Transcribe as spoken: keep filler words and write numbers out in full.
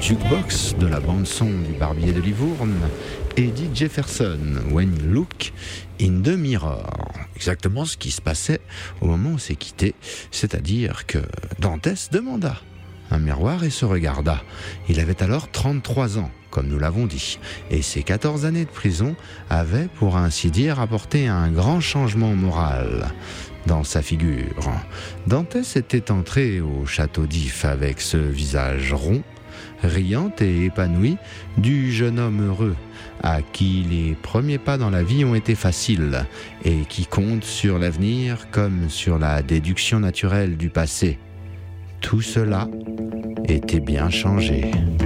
jukebox de la bande-son du Barbier de Livourne, Eddie Jefferson, When You Look in the Mirror. Exactement ce qui se passait au moment où c'est quitté, c'est-à-dire que Dantès demanda un miroir et se regarda. Il avait alors trente-trois ans, comme nous l'avons dit, et ses quatorze années de prison avaient, pour ainsi dire, apporté un grand changement moral dans sa figure. Dantès était entré au château d'If avec ce visage rond, riant et épanoui du jeune homme heureux, à qui les premiers pas dans la vie ont été faciles et qui compte sur l'avenir comme sur la déduction naturelle du passé. Tout cela était bien changé.